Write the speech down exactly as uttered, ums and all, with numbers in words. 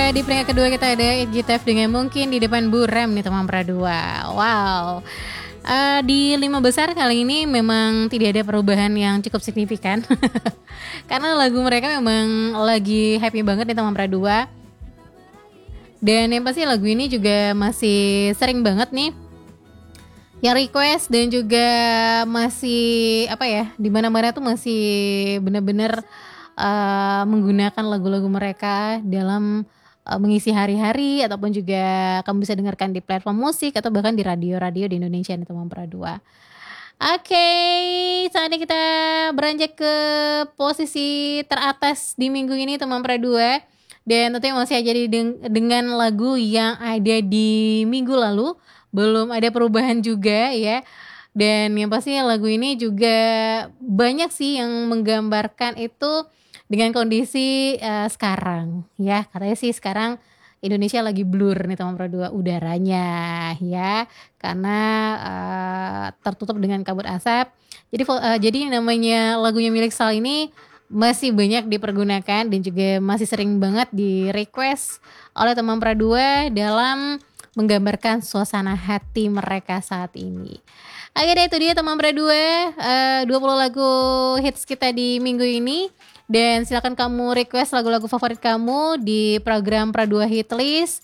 Pradua. Di peringkat kedua kita ada G T F dengan Mungkin, di depan Buram nih teman Pradua. Wow. Uh, di lima besar kali ini memang tidak ada perubahan yang cukup signifikan. Karena lagu mereka memang lagi happy banget nih teman Pradua. Dan yang pasti lagu ini juga masih sering banget nih yang request, dan juga masih apa ya, di mana-mana tuh masih benar-benar uh, menggunakan lagu-lagu mereka dalam uh, mengisi hari-hari, ataupun juga kamu bisa dengarkan di platform musik atau bahkan di radio-radio di Indonesia nih teman Pradua. Oke, okay, saatnya kita beranjak ke posisi teratas di minggu ini teman Pradua. Dan tentunya masih aja dengan lagu yang ada di minggu lalu, belum ada perubahan juga ya. Dan yang pasti lagu ini juga banyak sih yang menggambarkan itu dengan kondisi uh, sekarang ya. Katanya sih sekarang Indonesia lagi blur nih teman Pradua udaranya ya, karena uh, tertutup dengan kabut asap. Jadi uh, jadi namanya lagunya milik Sal ini masih banyak dipergunakan dan juga masih sering banget di request oleh teman Pradua dalam menggambarkan suasana hati mereka saat ini. Oke deh, itu dia teman Pradua, uh, dua puluh lagu hits kita di minggu ini. Dan silakan kamu request lagu-lagu favorit kamu di program Pradua Hitlist